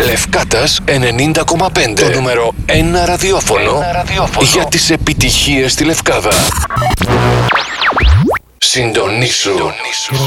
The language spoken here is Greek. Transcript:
Λευκάτας 90,5. Το νούμερο 1 ραδιόφωνο για τις επιτυχίες στη Λευκάδα. Συντονίσου.